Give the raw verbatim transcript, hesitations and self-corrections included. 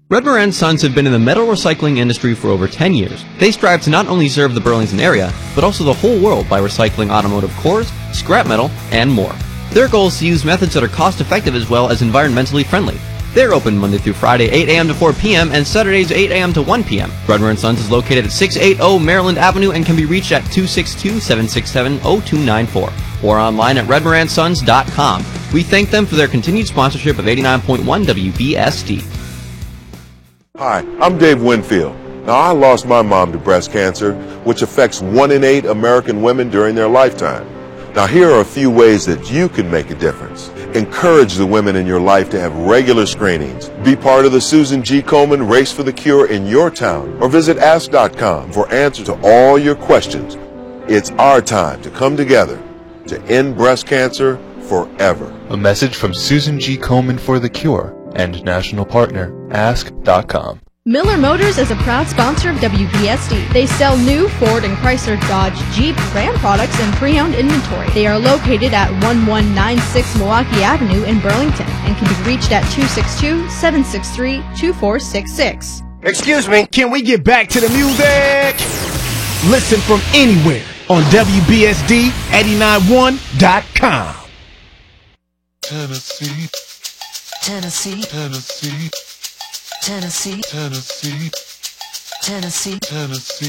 Redmer and Sons have been in the metal recycling industry for over ten years. They strive to not only serve the Burlington area, but also the whole world by recycling automotive cores, scrap metal, and more. Their goal is to use methods that are cost-effective as well as environmentally friendly. They're open Monday through Friday, eight a.m. to four p.m. and Saturdays, eight a.m. to one p.m. Redmer and Sons is located at six eighty Maryland Avenue and can be reached at two six two, seven six seven, zero two nine four or online at redmer and sons dot com. We thank them for their continued sponsorship of eighty-nine point one W B S D. Hi, I'm Dave Winfield. Now, I lost my mom to breast cancer, which affects one in eight American women during their lifetime. Now, here are a few ways that you can make a difference. Encourage the women in your life to have regular screenings. Be part of the Susan G. Komen Race for the Cure in your town, or visit ask dot com for answers to all your questions. It's our time to come together to end breast cancer forever. A message from Susan G. Komen for the Cure and national partner ask dot com. Miller Motors is a proud sponsor of W B S D. They sell new Ford and Chrysler, Dodge, Jeep, Ram products, and pre-owned inventory. They are located at one one nine six Milwaukee Avenue in Burlington and can be reached at two six two, seven six three, two four six six. Excuse me, can we get back to the music? Listen from anywhere on W B S D eighty-nine point one dot com. Tennessee, Tennessee, Tennessee, Tennessee, Tennessee, Tennessee, Tennessee.